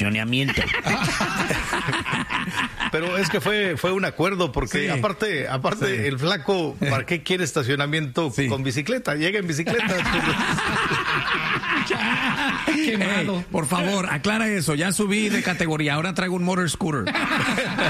estacionamiento. Pero es que fue un acuerdo, porque aparte el flaco, ¿para qué quiere estacionamiento con bicicleta? Llega en bicicleta. Por favor, aclara eso. Ya subí de categoría. Ahora traigo un motor scooter.